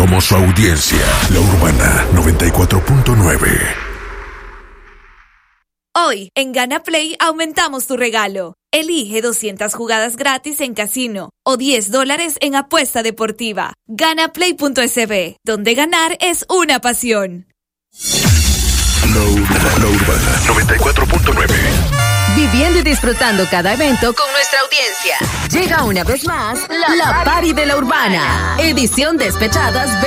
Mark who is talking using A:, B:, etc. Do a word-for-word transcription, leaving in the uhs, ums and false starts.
A: Somos su audiencia. La Urbana noventa y cuatro punto nueve.
B: Hoy, en Gana Play, aumentamos tu regalo. Elige doscientas jugadas gratis en casino o diez dólares en apuesta deportiva. Ganaplay punto es be, donde ganar es una pasión.
A: La Urbana, la Urbana noventa y cuatro punto nueve.
C: Viviendo y disfrutando cada evento con nuestra audiencia. Llega una vez más la, la Party de la Urbana. Edición Despechadas